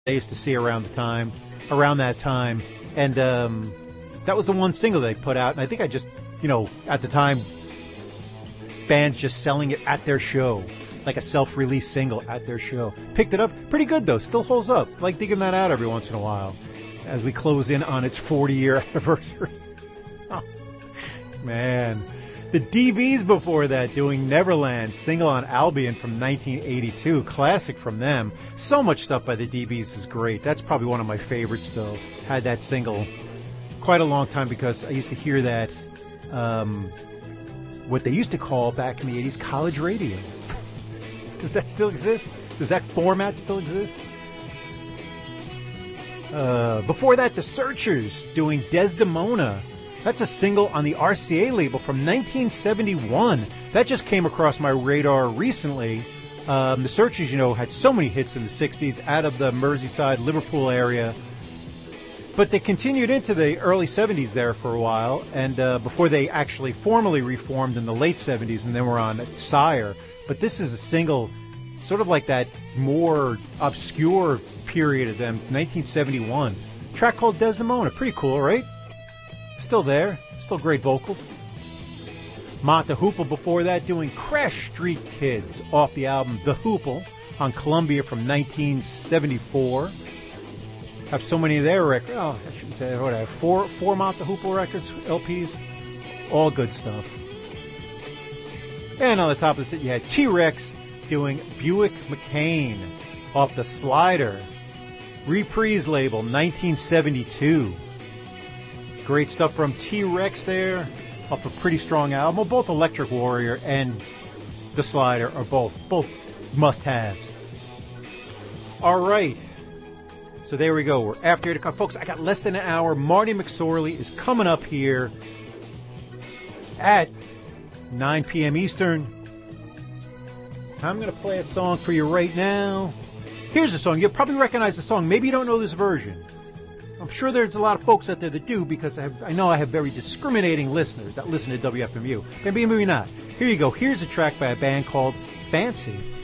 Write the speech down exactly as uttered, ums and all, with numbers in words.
I used to see around the time, around that time, and um, that was the one single they put out. And I think I just, you know, at the time, bands just selling it at their show, like a self-release single at their show. Picked it up, pretty good though, still holds up. Like digging that out every once in a while, as we close in on its forty-year anniversary. Oh, man. The D Bs before that doing Neverland, single on Albion from nineteen eighty-two, classic from them. So much stuff by the D Bs is great. That's probably one of my favorites, though. Had that single quite a long time because I used to hear that, um, what they used to call back in the eighties, college radio. Does that still exist? Does that format still exist? Uh, before that, The Searchers doing Desdemona. That's a single on the R C A label from nineteen seventy-one. That just came across my radar recently. Um, the Searchers, you know, had so many hits in the sixties out of the Merseyside, Liverpool area. But they continued into the early seventies there for a while, and uh, before they actually formally reformed in the late seventies, and then were on Sire. But this is a single, sort of like that more obscure period of them, nineteen seventy-one. A track called Desdemona. Pretty cool, right? Still there. Still great vocals. Mott the Hoople before that doing Crash Street Kids off the album The Hoople on Columbia from nineteen seventy-four. Have so many of their records. Oh, I shouldn't say what I have. Four, four Mott the Hoople records, L Ps. All good stuff. And on the top of the set, you had T-Rex doing Buick McCain off the Slider Reprise label, nineteen seventy-two. Great stuff from T-Rex there, off a pretty strong album. Well, both Electric Warrior and The Slider are both, both must-haves. All right. So there we go. We're after eight o'clock. Folks, I got less than an hour. Marty McSorley is coming up here at nine p.m. Eastern. I'm going to play a song for you right now. Here's a song. You'll probably recognize the song. Maybe you don't know this version. I'm sure there's a lot of folks out there that do, because I, have, I know I have very discriminating listeners that listen to W F M U. Maybe, maybe not. Here you go. Here's a track by a band called Fancy.